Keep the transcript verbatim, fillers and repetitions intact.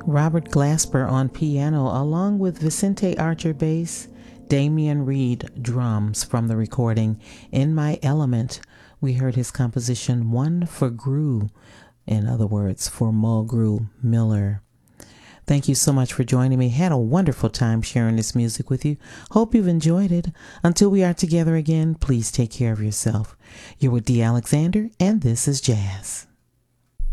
Robert Glasper on piano, along with Vicente Archer bass, Damian Reed drums from the recording In My Element. We heard his composition One for Gru, in other words, for Mulgrew Miller. Thank you so much for joining me. Had a wonderful time sharing this music with you. Hope you've enjoyed it. Until we are together again, please take care of yourself. You're with Dee Alexander, and this is Jazz.